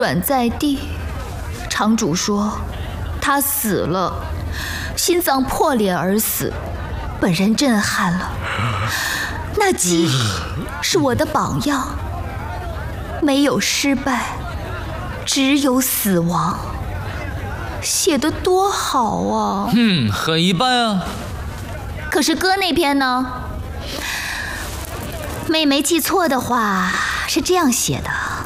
软在地。场主说他死了，心脏破裂而死。本人震撼了，那鸡是我的榜样，没有失败，只有死亡。写得多好啊！ 很一般啊。 可是哥那篇呢？妹没记错的话，是这样写的：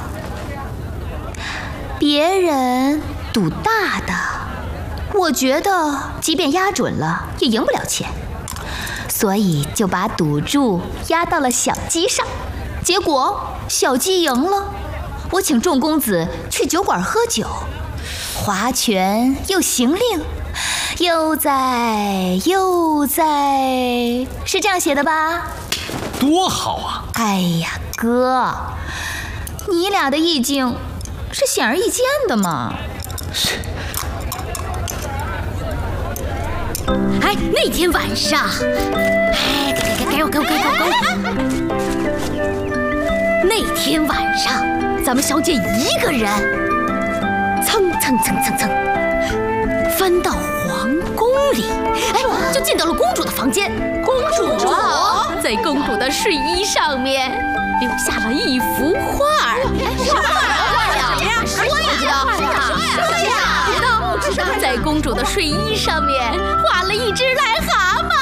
别人赌大的，我觉得即便押准了，也赢不了钱，所以就把赌注压到了小鸡上。结果小鸡赢了，我请众公子去酒馆喝酒，划拳又行令，又在，是这样写的吧？ 多好啊！ 哎呀，哥，你俩的意境是显而易见的嘛。 哎，那天晚上，给我！那天晚上，咱们小姐一个人，蹭，翻到皇宫里，就进到了公主的房间。公主在公主的睡衣上面留下了一幅画儿。什么画呀？在公主的睡衣上面画了一只癞蛤蟆。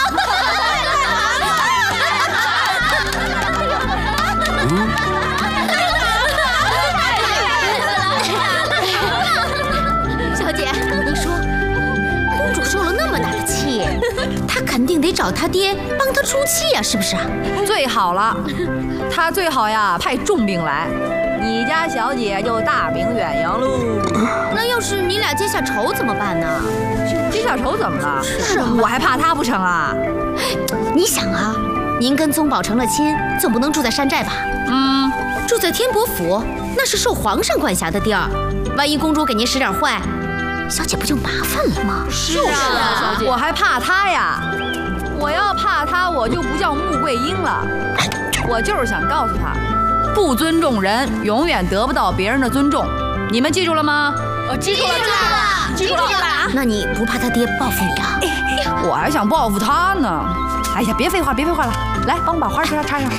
小姐，你说，公主受了那么大的气，她肯定得找她爹帮她出气呀，是不是？ 最好了，她最好呀派重兵来，你家小姐就大名远扬喽。 那要是你俩结下仇怎么办呢？ 结下仇怎么了？是我还怕她不成啊？ 你想啊，您跟宗保成了亲，总不能住在山寨吧？住在天伯府，那是受皇上管辖的地儿。万一公主给您使点坏，小姐不就麻烦了吗？ 是啊，我还怕她呀。我要怕她，我就不叫穆桂英了。我就是想告诉她，不尊重人，永远得不到别人的尊重。你们记住了吗？ 记住了。那你不怕他爹报复你啊？ 我还想报复他呢。哎呀，别废话了，来，帮我把花插上。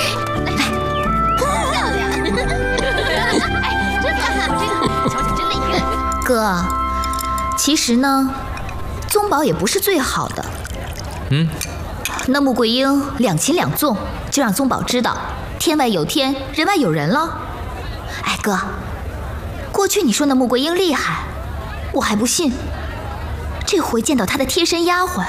漂亮！哎，真好，这个小姐真厉害。 哥，其实呢，宗保也不是最好的。那穆桂英两擒两纵，就让宗保知道天外有天，人外有人了。哎，哥，过去你说那穆桂英厉害，我还不信。这回见到她的贴身丫鬟，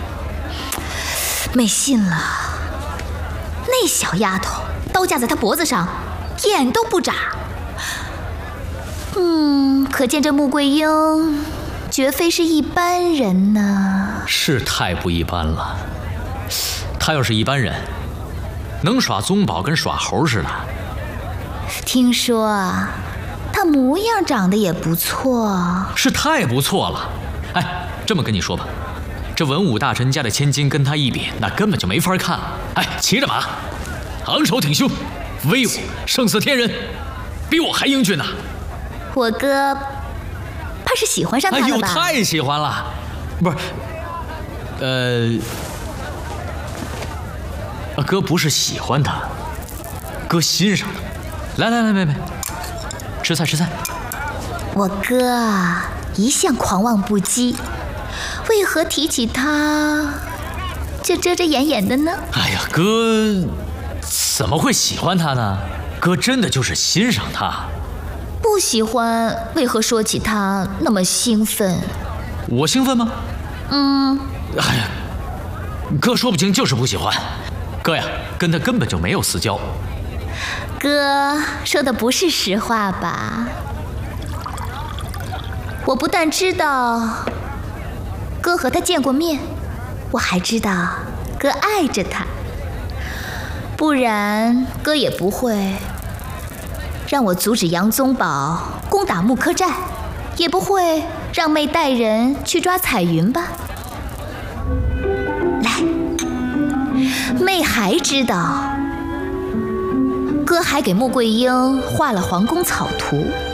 没信了。那小丫头刀架在她脖子上，眼都不眨。可见这穆桂英绝非是一般人呢。 是太不一般了。她要是一般人，能耍宗保跟耍猴似的。 听说啊，她模样长得也不错。 是太不错了。哎，这么跟你说吧，这文武大臣家的千金跟她一比，那根本就没法看。哎，骑着马，昂首挺胸，威武胜似天人，比我还英俊呢。 我哥怕是喜欢上她了吧？ 哎呦，太喜欢了。不是，哥不是喜欢她，哥欣赏她。来，妹，吃菜。 我哥啊，一向狂妄不羁，为何提起她就遮遮掩掩的呢？ 哎呀，哥怎么会喜欢她呢？哥真的就是欣赏她。 不喜欢，为何说起她那么兴奋？ 我兴奋吗？哎呀，哥说不清就是不喜欢。哥呀，跟她根本就没有私交。 哥说的不是实话吧？我不但知道哥和她见过面，我还知道哥爱着她，不然哥也不会让我阻止杨宗保攻打木柯寨，也不会让妹带人去抓彩云吧。来，妹还知道哥还给穆桂英画了皇宫草图，